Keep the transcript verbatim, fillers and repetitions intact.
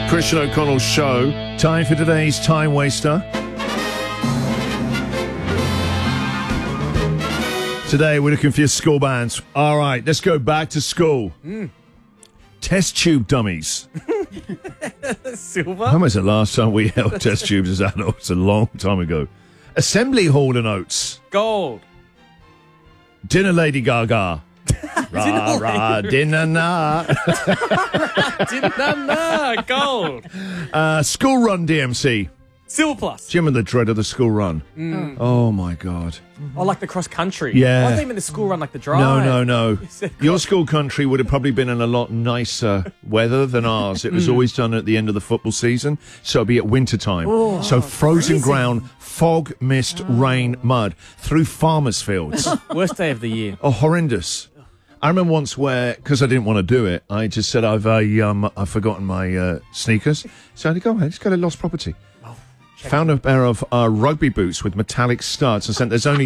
Christian O'Connell's show. Time for today's Time Waster. Today we're looking for your school bands. All right, let's go back to school. Mm. Test tube dummies. Silver? When was the last time we held test tubes as adults? A long time ago. Assembly Hall and Oates. Gold. Dinner Lady Gaga. Rah, rah, dinner na. Dinner na. Gold. Uh, school Run D M C. Silver plus. Do you remember the dread of the school run? Mm. Oh, my God. Oh, like the cross country. Yeah. I thought you meant the school run like the drive. No, no, no. Your school country would have probably been in a lot nicer weather than ours. It was Mm. always done at the end of the football season, so it'd be at winter time. Oh, so frozen freezing. ground, fog, mist, Oh. rain, mud, through farmers' fields. Worst day of the year. Oh, horrendous. I remember once where, because I didn't want to do it, I just said, I've, uh, um, I've forgotten my uh, sneakers. So I had to go ahead, just go to lost property. Found a pair of uh, rugby boots with metallic studs and said, there's only